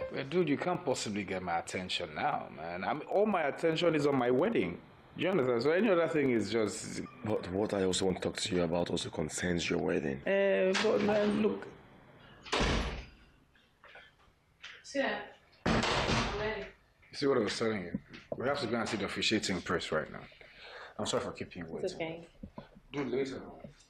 But dude, you can't possibly get my attention now, man. All my attention is on my wedding. Do you understand? So any other thing is just. But what I also want to talk to you about also concerns your wedding. But man, look. Yeah, I'm ready. You see what I was telling you? We have to go and see the officiating press right now. I'm sorry for keeping you waiting. It's okay. Do it later.